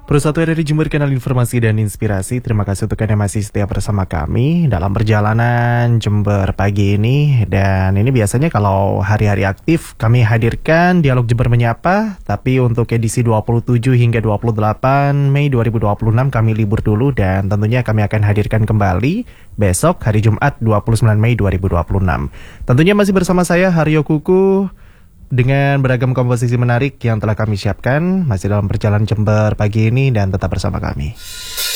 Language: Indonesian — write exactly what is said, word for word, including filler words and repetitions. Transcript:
Persatu dari Jember, kanal informasi dan inspirasi. Terima kasih untuk Anda masih setia bersama kami dalam perjalanan Jember pagi ini. Dan ini biasanya kalau hari-hari aktif kami hadirkan Dialog Jember Menyapa. Tapi untuk edisi dua puluh tujuh hingga dua puluh delapan Mei dua ribu dua puluh enam kami libur dulu. Dan tentunya kami akan hadirkan kembali besok hari Jumat dua puluh sembilan Mei dua ribu dua puluh enam. Tentunya masih bersama saya Haryo Kuku, dengan beragam komposisi menarik yang telah kami siapkan. Masih dalam perjalanan Jember pagi ini dan tetap bersama kami.